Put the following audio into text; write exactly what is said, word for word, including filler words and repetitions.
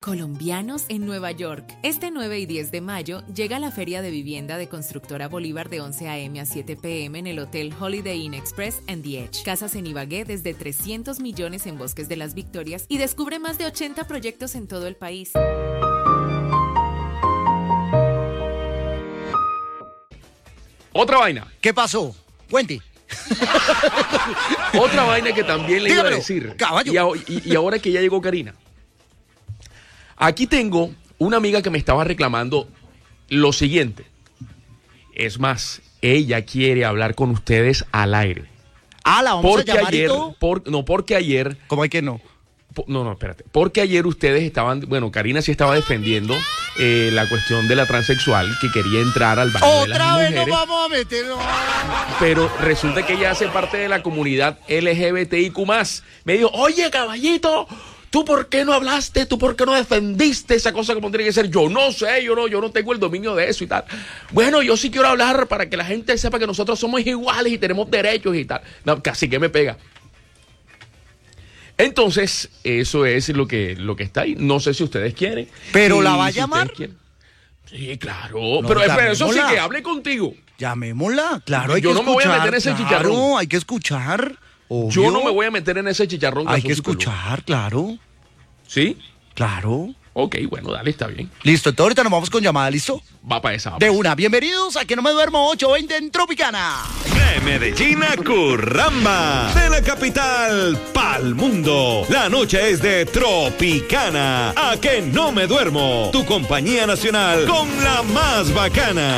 Colombianos en Nueva York. Este nueve y diez de mayo llega la Feria de Vivienda de Constructora Bolívar de once a eme a siete pe eme en el Hotel Holiday Inn Express and The Edge. Casas en Ibagué desde trescientos millones en Bosques de las Victorias y descubre más de ochenta proyectos en todo el país. Otra vaina. ¿Qué pasó? Cuente. Otra vaina que también le Dígamelo, iba a decir. caballo. Y, a- y- y ahora que ya llegó Karina. Aquí tengo una amiga que me estaba reclamando lo siguiente. Es más, ella quiere hablar con ustedes al aire. Ah, la vamos Porque a llamar ayer, y todo. por- no, porque ayer, ¿Cómo hay que no? po- no, no, espérate. Porque ayer ustedes estaban, bueno, Karina sí estaba defendiendo eh, la cuestión de la transexual que quería entrar al baño de las Otra vez mujeres. nos vamos a meter. no. Pero resulta que ella hace parte de la comunidad L G B T I Q más. Me dijo, oye, caballito, ¿tú por qué no hablaste? ¿Tú por qué no defendiste esa cosa como tiene que ser? Yo no sé, yo no, yo no tengo el dominio de eso y tal. Bueno, yo sí quiero hablar para que la gente sepa que nosotros somos iguales y tenemos derechos y tal. No, casi que me pega. Entonces, eso es lo que, lo que está ahí. No sé si ustedes quieren. ¿Pero Y la va a si llamar? ustedes quieren. Sí, claro. No, pero espera, eso sí llamémosla. que hable contigo. Llamémosla. Claro, hay Yo que no me voy a escuchar. meter en ese claro, chicharrón. hay que escuchar. Yo obvio. no me voy a meter en ese chicharrón. Hay que Gasósico, ¿no? escuchar, claro. ¿Sí? Claro. Ok, bueno, dale, está bien. Listo, entonces ahorita nos vamos con llamada, ¿listo? Va para esa. va De pa' una. Bienvenidos a Que No Me Duermo ocho veinte en Tropicana. De Medellín a Curramba, de la capital pa'l mundo. La noche es de Tropicana. A Que No Me Duermo, tu compañía nacional con la más bacana.